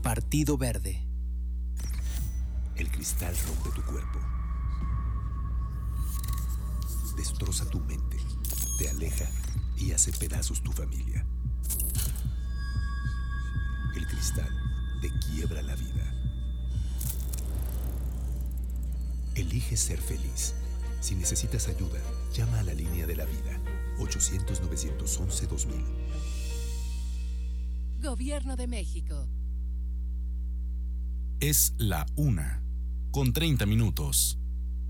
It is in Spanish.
Partido Verde. El cristal rompe tu cuerpo. Destroza tu mente, te aleja y hace pedazos tu familia. El cristal te quiebra la vida. Elige ser feliz. Si necesitas ayuda, llama a la línea de la vida. 800-911-2000. Gobierno de México. Es la 1:30.